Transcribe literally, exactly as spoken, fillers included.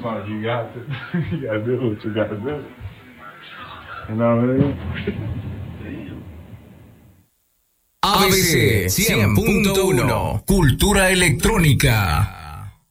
fuck, you got to, you gotta do what you gotta do. You know what I mean? A B C cien punto uno, Cultura Electrónica.